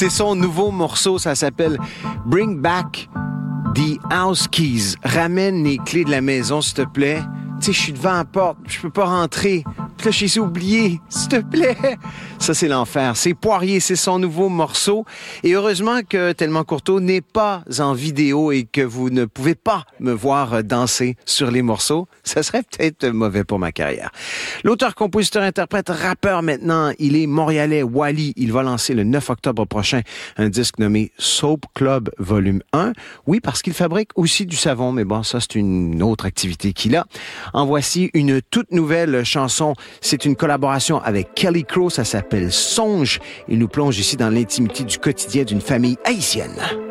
C'est son nouveau morceau, ça s'appelle Bring Back the House Keys. Ramène les clés de la maison, s'il te plaît. Tu sais, je suis devant la porte, je peux pas rentrer. Puis là, je les ai oubliés, s'il te plaît. Ça, c'est l'enfer. C'est Poirier, c'est son nouveau morceau. Et heureusement que Tellement Courteau n'est pas en vidéo et que vous ne pouvez pas me voir danser sur les morceaux. Ça serait peut-être mauvais pour ma carrière. L'auteur, compositeur, interprète, rappeur maintenant, il est montréalais, Wally. Il va lancer le 9 octobre prochain un disque nommé Soap Club Volume 1. Oui, parce qu'il fabrique aussi du savon, mais bon, ça, c'est une autre activité qu'il a. En voici une toute nouvelle chanson. C'est une collaboration avec Kelly Crow. Ça s'appelle Songe. Il nous plonge ici dans l'intimité du quotidien d'une famille haïtienne.